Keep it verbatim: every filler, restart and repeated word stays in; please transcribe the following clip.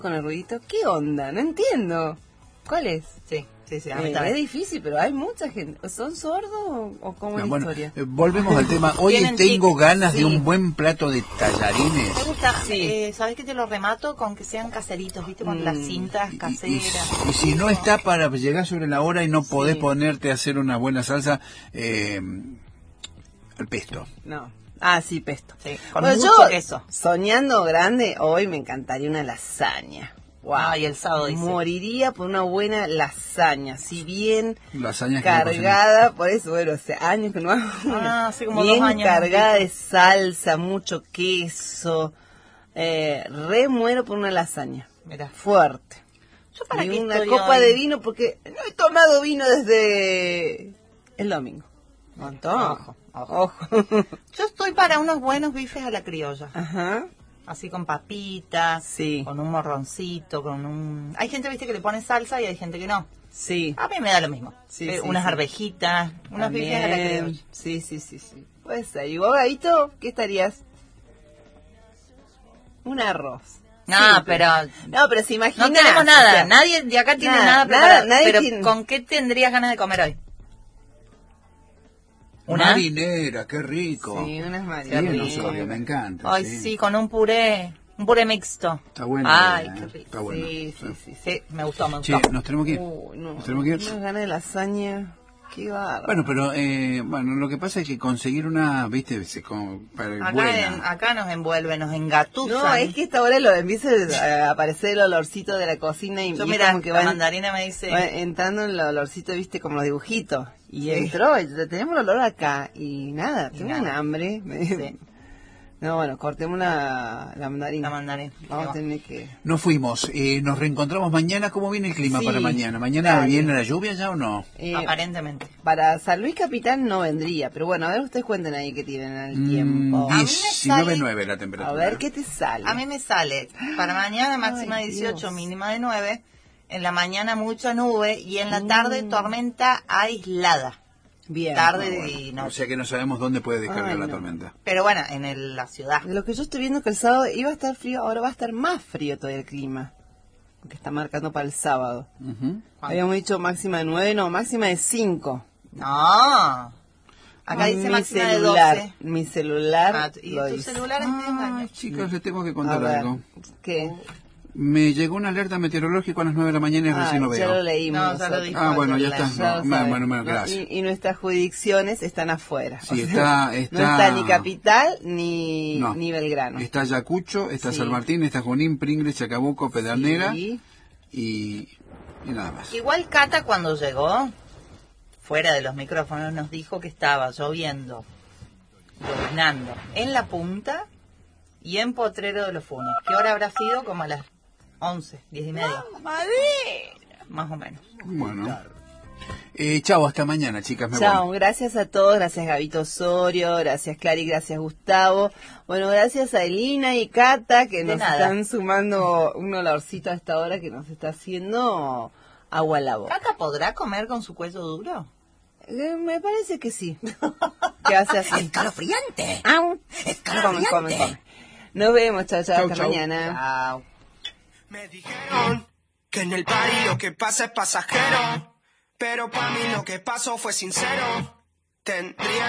con el ruidito. ¿Qué onda? No entiendo. ¿Cuál es? Sí, sí, sí. A mí Eh, también. es difícil, pero hay mucha gente. ¿Son sordos o, o cómo es No, la bueno, historia? eh, volvemos al tema. Hoy Tienen tengo tic. ganas Sí. de un buen plato de tallarines. Me gusta, Sí. eh, ¿sabes qué? Te lo remato con que sean caseritos, ¿viste? Con las Mm. cintas Y, y- caseras. y si no está para llegar sobre la hora y no podés Sí. ponerte a hacer una buena salsa, eh, al pesto. No. Ah, sí, pesto. Sí, con Bueno, mucho yo, queso. soñando grande, hoy me encantaría una lasaña. Wow. Ah, y el sábado dice. Moriría por una buena lasaña, si bien Lasañas que no cargada, por eso, bueno, hace años que no hago una. Ah, hace como bien dos años. cargada de salsa, mucho queso. Eh, re muero por una lasaña. Mirá. Fuerte. Yo para Y qué una estoy copa hoy? de vino, porque no he tomado vino desde el domingo. Montón. Ojo, Ojo. Yo estoy para unos buenos bifes a la criolla. Ajá. Así con papitas, Sí. con un morroncito, con un... Hay gente, viste, que le pone salsa y hay gente que no. Sí. A mí me da lo mismo. Sí, Eh, sí, unas sí. arvejitas, unos bifes a la También. criolla. Sí, sí, sí, sí. Puede ser. ¿Y vos, Gabito, qué estarías? Un arroz. No, Simple. pero... No, pero se imagina. No tenemos nada, o sea, nadie de acá tiene nada, nada, nada, preparado. nadie pero tiene- ¿con qué tendrías ganas de comer hoy? ¿Una? Marinera, qué rico. Sí, unas Bien, marinas. Osorio, me encanta. Ay, sí. con un puré, un puré mixto. Está bueno. Ay, eh, qué rico. Está bueno. Sí, sí, sí, sí. Sí, me gustó, me Che, gustó. nos tenemos que ir. Uy, no. Nos tenemos que ir. Unas ganas de lasaña. Qué bárbaro. Bueno, pero eh, bueno, lo que pasa es que conseguir una, viste, se, con, para Acá, buena. en- acá nos envuelve, nos engatusan. No, es que esta hora lo empieza a aparecer el olorcito de la cocina y, Yo, y mira, como que la va, mandarina me dice... va entrando el olorcito, viste, como los dibujitos. Y Sí. entró, y tenemos el olor acá y nada, Y tengo nada. un hambre. Sí. No, bueno, cortemos la, la mandarina. La mandarina. Vamos a tener que... Nos fuimos, eh, nos reencontramos mañana. ¿Cómo viene el clima Sí, para mañana? ¿Mañana dale. viene la lluvia ya o no? eh, Aparentemente. para San Luis Capital no vendría, pero bueno, a ver, ustedes cuenten ahí que tienen al Mm, tiempo. A mí me diecinueve sale- nueve la A temperatura. ver, ¿qué te sale? A mí me sale para mañana máxima Ay, de dieciocho, Dios. mínima de nueve. En la mañana mucha nube y en la tarde Mm. tormenta aislada. Bien. Tarde Ah, bueno. y O noche. sea que no sabemos dónde puede descargar Ay, la no. tormenta. Pero bueno, en el- la ciudad. De lo que yo estoy viendo que el sábado iba a estar frío, ahora va a estar más frío todo el clima. Que está marcando para el sábado. Ujú. Habíamos dicho máxima de nueve, no, máxima de cinco. No. Acá dice mi máxima de celular, doce. Mi celular Ah, ¿Y lo tu dice. celular en qué Ay, engaño? chicos, les tengo que A contar ver, algo. ¿qué? Me llegó una alerta meteorológica a las nueve de la mañana y Ay, recién lo ya veo. lo leímos. No, ya lo nosotros. dijo. Ah, bueno, ya Ya está. Ya No, lo bueno, saben, bueno, bueno, ¿no? gracias. Y, y nuestras jurisdicciones están afuera. Sí, O está- sea, está- No está ni Capital ni, No. ni Belgrano. Está Ayacucho, está Sí. San Martín, está Junín, Pringles, Chacabuco, Pedernera Sí. y, y nada más. Igual Cata cuando llegó, fuera de los micrófonos, nos dijo que estaba lloviendo, llovinando en La Punta y en Potrero de los Funes. ¿Qué hora habrá sido? Como a las once, diez y media. Más o menos. Bueno. Eh, chao, hasta mañana, chicas. Me Chao, voy. gracias a todos, gracias Gabito Osorio, gracias Clary, gracias Gustavo. Bueno, gracias a Elina y Cata que De nos nada. están sumando un olorcito a esta hora que nos está haciendo agua a la boca. ¿Cata podrá comer con su cuello duro? Eh, me parece que sí. Que hace así. ¡Escalofriante! Au. ¡Escalofriante! Come, come, come. Nos vemos, chao, chao, Chau, hasta chau. mañana. Chao. Me dijeron que en el party lo que pasa es pasajero, pero para mí lo que pasó fue sincero. Tendría